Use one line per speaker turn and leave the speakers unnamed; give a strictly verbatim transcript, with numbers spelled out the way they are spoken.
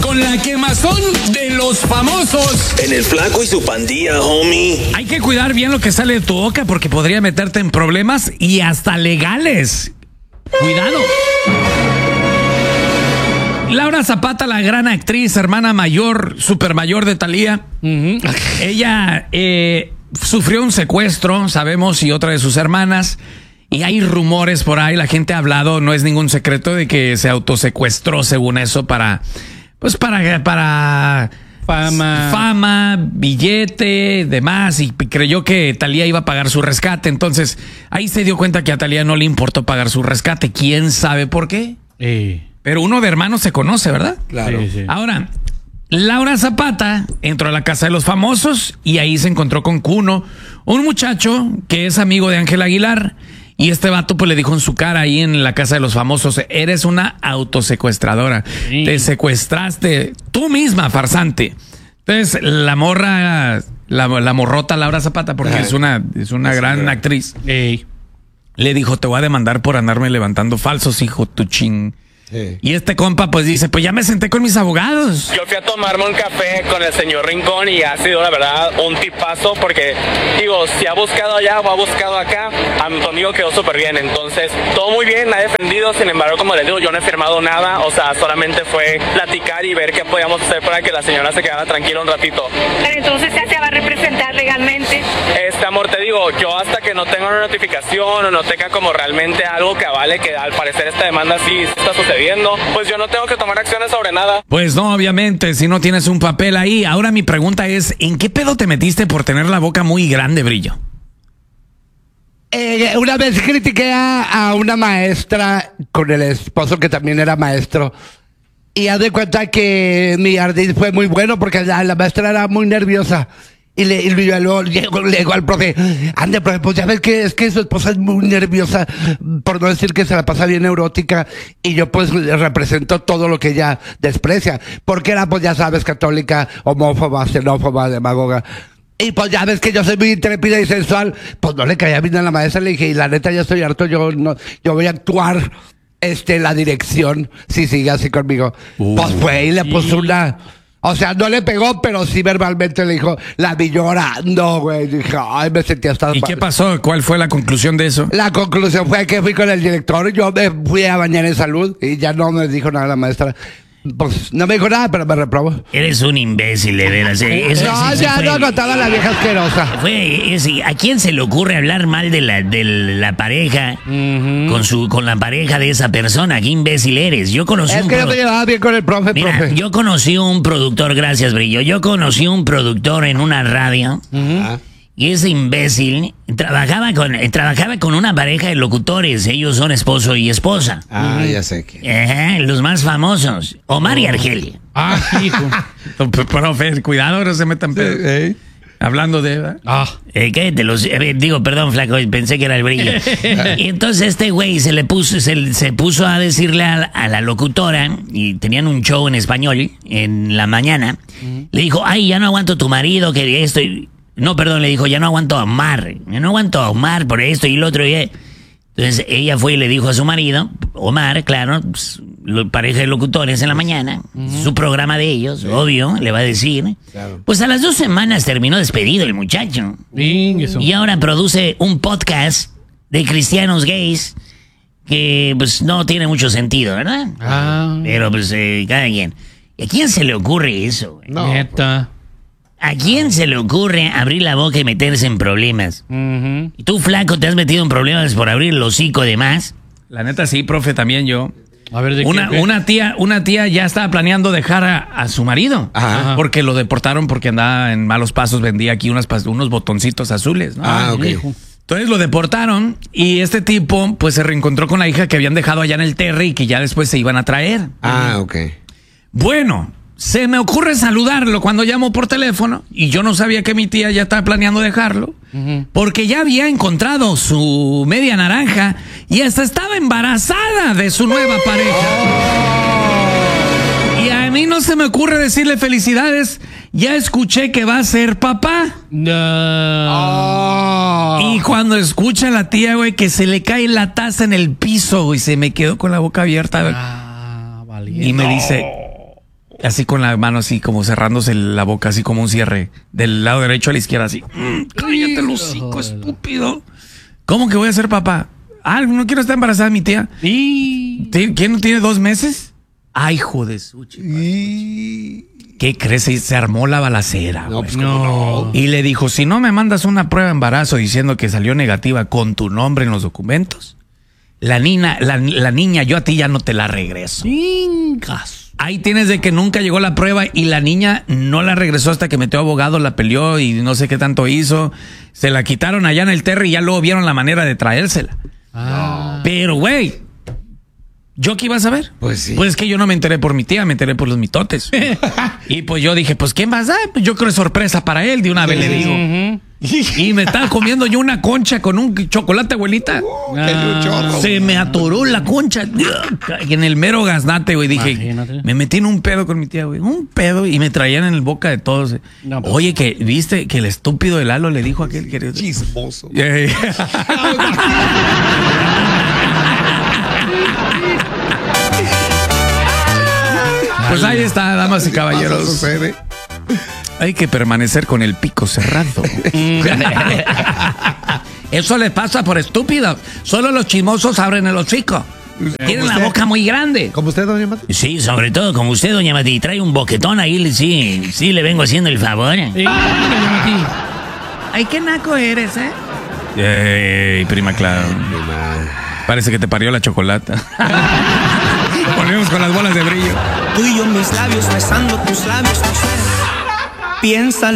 con la quemazón de los famosos.
En el Flaco y su pandilla, homie.
Hay que cuidar bien lo que sale de tu boca porque podría meterte en problemas y hasta legales. Cuidado. Laura Zapata, la gran actriz, hermana mayor, super mayor de Thalía. Uh-huh. Ella eh, sufrió un secuestro, sabemos, y otra de sus hermanas. Y hay rumores por ahí, la gente ha hablado, no es ningún secreto de que se autosecuestró según eso para, pues para, para
fama,
fama, billete, demás, y creyó que Thalía iba a pagar su rescate. Entonces, ahí se dio cuenta que a Thalía no le importó pagar su rescate. ¿Quién sabe por qué?
Eh.
Pero uno de hermanos se conoce, ¿verdad?
Claro.
Sí, sí.
Ahora, Laura Zapata entró a la casa de los famosos y ahí se encontró con Cuno, un muchacho que es amigo de Ángel Aguilar. Y este vato pues le dijo en su cara ahí en la casa de los famosos: eres una autosecuestradora. Sí. Te secuestraste tú misma, farsante. Entonces la morra, la, la morrota Laura Zapata, porque Ay. es una, es una es gran verdad. actriz, Ey. le dijo: te voy a demandar por andarme levantando falsos, hijo tu ching. Sí. Y este compa pues dice: pues ya me senté con mis abogados.
Yo fui a tomarme un café con el señor Rincón y ha sido la verdad un tipazo, porque digo, si ha buscado allá o ha buscado acá, a mi amigo quedó súper bien. Entonces todo muy bien, ha defendido. Sin embargo, como les digo, yo no he firmado nada. O sea, solamente fue platicar y ver qué podíamos hacer para que la señora se quedara tranquila un ratito.
Pero entonces ya se va a representar legalmente.
Este amor, te digo, yo hasta que no tenga una notificación o no tenga como realmente algo que avale que al parecer esta demanda sí está sucediendo, pues yo no tengo que tomar acciones sobre nada.
Pues no, obviamente, si no tienes un papel ahí. Ahora mi pregunta es: ¿en qué pedo te metiste por tener la boca muy grande, Brillo?
Eh, una vez critiqué a, a una maestra con el esposo que también era maestro. Y haz de cuenta que mi ardid fue muy bueno porque la, la maestra era muy nerviosa. Y le, y luego le digo al profe: ande, profe, pues ya ves que es que su esposa es muy nerviosa, por no decir que se la pasa bien neurótica, y yo pues represento todo lo que ella desprecia, porque era, pues ya sabes, católica, homófoba, xenófoba, demagoga. Y pues ya ves que yo soy muy intrépida y sensual, pues no le caía bien a la maestra. Le dije: y la neta ya estoy harto, yo no, yo voy a actuar este la dirección si sigue así conmigo. Uh, pues fue y le puso una... O sea, no le pegó, pero sí verbalmente le dijo, la vi llorando, güey. Dije: ay, me sentí hasta...
¿Y qué pasó? ¿Cuál fue la conclusión de eso?
La conclusión fue que fui con el director, yo me fui a bañar en salud y ya no me dijo nada la maestra. Pues no me dijo nada, pero me reprobó.
Eres un imbécil, de veras. Eh. Eso,
no,
sí,
ya
fue,
no contaba la vieja asquerosa.
Fue, es, ¿a quién se le ocurre hablar mal de la, de la pareja uh-huh. con su con la pareja de esa persona? ¿Qué imbécil eres? Yo conocí
es
un
que
pro...
yo me llevaba bien con el profe,
Mira,
profe.
yo conocí un productor, gracias, Brillo. Yo conocí un productor en una radio. Uh-huh. Y ese imbécil trabajaba con trabajaba con una pareja de locutores. Ellos son esposo y esposa.
Ah, ya sé que.
Ajá, los más famosos. Omar oh. y Argelia.
Ah, hijo. Profe, cuidado, no se metan pedo. Sí, ¿eh? Hablando de...
Ah. Eh, ¿qué? Te los, eh, digo, perdón, flaco, pensé que era el Brillo. Y entonces este güey se le puso, se, se puso a decirle a, a la locutora, y tenían un show en español en la mañana. Uh-huh. Le dijo: ay, ya no aguanto tu marido, que esto... Y, no, perdón, le dijo: ya no aguanto a Omar, ya no aguanto a Omar por esto y lo otro. Y... Entonces ella fue y le dijo a su marido, Omar, claro, pues, lo, pareja de locutores en la mañana, uh-huh. su programa de ellos, sí. obvio, le va a decir. Claro. Pues a las dos semanas terminó despedido el muchacho.
Bien, eso.
Y ahora produce un podcast de cristianos gays que pues no tiene mucho sentido, ¿verdad?
Ah.
Pero pues eh, cada quien. ¿Y a quién se le ocurre eso, güey?
No. Neta.
¿A quién se le ocurre abrir la boca y meterse en problemas? Uh-huh. ¿Y tú, flaco, te has metido en problemas por abrir el hocico de más?
La neta sí, profe, también yo.
A ver, ¿de
una,
qué?
una tía, una tía ya estaba planeando dejar a, a su marido. Ajá. Porque lo deportaron porque andaba en malos pasos, vendía aquí unas, unos botoncitos azules, ¿no?
Ah, ok.
Entonces lo deportaron y este tipo pues se reencontró con la hija que habían dejado allá en el Terry y que ya después se iban a traer.
Ah, ok.
Bueno, se me ocurre saludarlo cuando llamo por teléfono y yo no sabía que mi tía ya estaba planeando dejarlo, uh-huh. porque ya había encontrado su media naranja y hasta estaba embarazada de su nueva pareja. Oh. Y a mí no se me ocurre decirle felicidades, ya escuché que va a ser papá.
No.
Oh. Y cuando escucha a la tía, güey, que se le cae la taza en el piso, güey, se me quedó con la boca abierta.
Ah, vale.
Y me dice... así con la mano así como cerrándose la boca, así como un cierre, del lado derecho a la izquierda, así. Mm, cállate el hocico, estúpido. ¿Cómo que voy a ser papá? Ah, no quiero estar embarazada mi tía.
Y...
¿Quién no tiene dos meses? Ay, hijo de su chica. ¿Qué crees? Se armó la balacera.
No,
güey.
pues, ¿cómo no?
Y le dijo, si no me mandas una prueba de embarazo diciendo que salió negativa con tu nombre en los documentos, la niña, la, la niña yo a ti ya no te la regreso.
Chingas.
Ahí tienes de que nunca llegó la prueba y la niña no la regresó hasta que metió abogado, la peleó y no sé qué tanto hizo. Se la quitaron allá en el Terry y ya luego vieron la manera de traérsela.
Ah.
Pero, güey, ¿yo qué iba a saber?
Pues sí.
Pues que yo no me enteré por mi tía, me enteré por los mitotes. Y pues yo dije, pues ¿quién más da? Pues yo creo que es sorpresa para él, de una vez le digo.
Ujú.
Y me estaba comiendo yo una concha con un chocolate, abuelita.
Ah.
Se me atoró la concha en el mero gaznate, güey. Dije,
Imagínate.
me metí en un pedo con mi tía, güey. Un pedo y me traían en el boca de todos.
No, pues.
Oye, que viste que el estúpido de Lalo le dijo a aquel que...
Chismoso.
Eh. Pues ahí está, damas y caballeros.
Sucede.
Hay que permanecer con el pico cerrado. Eso le pasa por estúpido. Solo los chismosos abren el hocico. Tienen la
usted.
boca muy grande.
¿Como usted, doña Mati?
Sí, sobre todo como usted, doña Mati, trae un boquetón ahí, le- sí, sí le vengo haciendo el favor.
Sí, doña Mati.
Ay, qué naco eres, ¿eh? Ey, prima Clara. Parece que te parió la chocolata. Volvemos con las bolas de brillo.
Tú y yo mis labios besando tus labios, no sé. Piensa